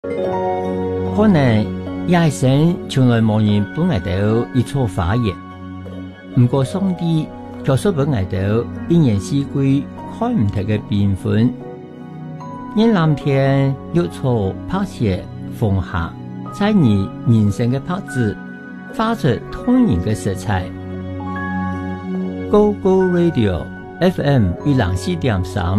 可能一生從來冇人本嚟到一錯發言，唔過上帝就說本嚟到一年四季看唔同嘅變換，因藍天綠草拍攝風下，在你人生嘅拍子畫出通然嘅色彩。Go Go Radio FM 104.3